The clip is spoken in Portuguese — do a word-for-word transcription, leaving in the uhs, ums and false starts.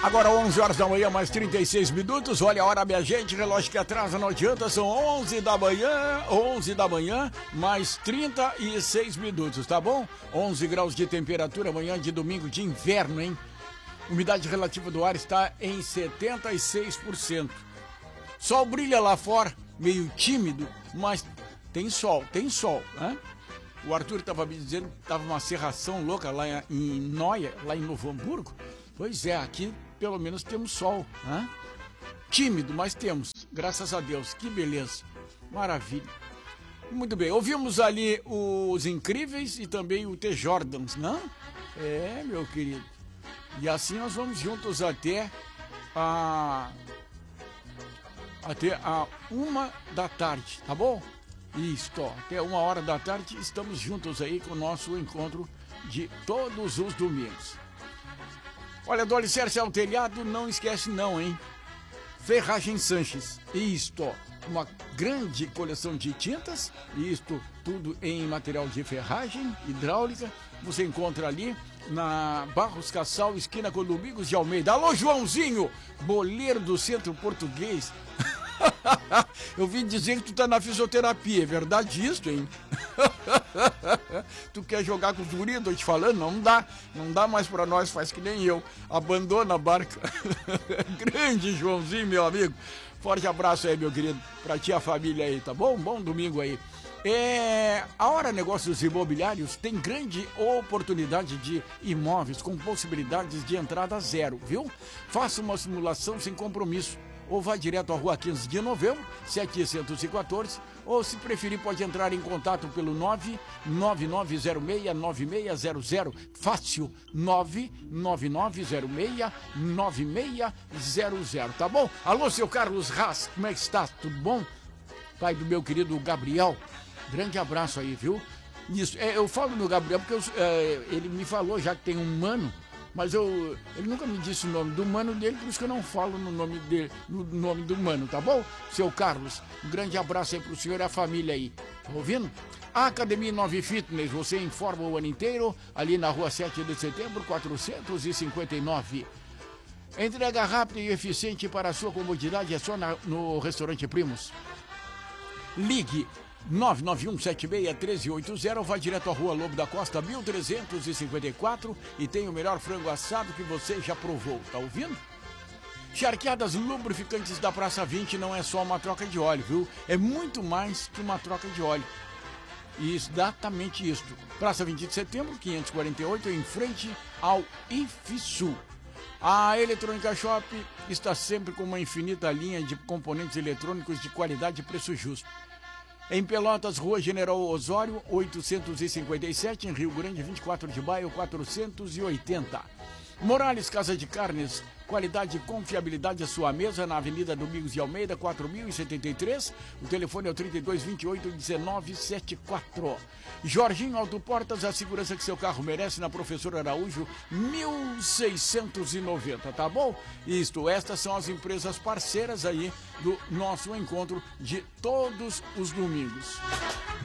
Agora onze horas da manhã, mais trinta e seis minutos. Olha a hora, minha gente, relógio que atrasa, não adianta. São onze da manhã, onze da manhã, mais trinta e seis minutos, tá bom? onze graus de temperatura, amanhã de domingo de inverno, hein? Umidade relativa do ar está em setenta e seis por cento. Sol brilha lá fora, meio tímido, mas tem sol, tem sol, né? O Arthur estava me dizendo que estava uma serração louca lá em Noia, lá em Novo Hamburgo. Pois é, aqui pelo menos temos sol, né? Tímido, mas temos, graças a Deus, que beleza, maravilha. Muito bem, ouvimos ali os Incríveis e também o The Jordans, não? É, meu querido. E assim nós vamos juntos até a... até a uma da tarde, tá bom? Isso, ó, até uma hora da tarde estamos juntos aí com o nosso encontro de todos os domingos. Olha, do alicerce ao telhado, não esquece não, hein? Ferragem Sanches, isto, ó, uma grande coleção de tintas, isto tudo em material de ferragem hidráulica, você encontra ali na Barros Cassal, esquina com Domingos de Almeida. Alô, Joãozinho, boleiro do Centro Português. Eu vim dizer que tu tá na fisioterapia, é verdade isso, hein? Tu quer jogar com os guris, tô te falando, não dá, não dá mais pra nós, faz que nem eu, abandona a barca. Grande Joãozinho, meu amigo, forte abraço aí, meu querido, pra ti e a família aí, tá bom? Bom domingo aí. É, a Hora Negócios Imobiliários tem grande oportunidade de imóveis com possibilidades de entrada zero, viu? Faça uma simulação sem compromisso. Ou vá direto à rua quinze de novembro, setecentos e quatorze, ou se preferir pode entrar em contato pelo nove nove nove zero seis nove seis zero zero, fácil, nove nove nove zero seis nove seis zero zero, tá bom? Alô, seu Carlos Haas, como é que está? Tudo bom? Pai do meu querido Gabriel, grande abraço aí, viu? Isso, é, eu falo no Gabriel porque eu, é, ele me falou já que tem um mano, mas eu, ele nunca me disse o nome do mano dele, por isso que eu não falo no nome dele, no nome do mano, tá bom? Seu Carlos, um grande abraço aí pro senhor e a família aí, tá ouvindo? A Academia nove Fitness, você informa o ano inteiro, ali na rua sete de setembro, quatrocentos e cinquenta e nove. Entrega rápida e eficiente para a sua comodidade é só na, no Restaurante Primos. Ligue nove nove um sete seis um três oito zero, vai direto à rua Lobo da Costa mil trezentos e cinquenta e quatro e tem o melhor frango assado que você já provou, tá ouvindo? Charqueadas lubrificantes da Praça vinte não é só uma troca de óleo, viu? É muito mais que uma troca de óleo. Exatamente isso. Praça vinte de setembro, quinhentos e quarenta e oito, em frente ao IFSU. A Eletrônica Shop está sempre com uma infinita linha de componentes eletrônicos de qualidade e preço justo. Em Pelotas, Rua General Osório, oitocentos e cinquenta e sete, em Rio Grande, vinte e quatro de maio, quatrocentos e oitenta. Morales Casa de Carnes, qualidade e confiabilidade à sua mesa, na Avenida Domingos de Almeida, quatro mil e setenta e três. O telefone é o trinta e dois, vinte e oito, dezenove, setenta e quatro. Jorginho Autoportas, a segurança que seu carro merece, na Professor Araújo, mil seiscentos e noventa, tá bom? Isto, estas são as empresas parceiras aí do nosso encontro de todos os domingos.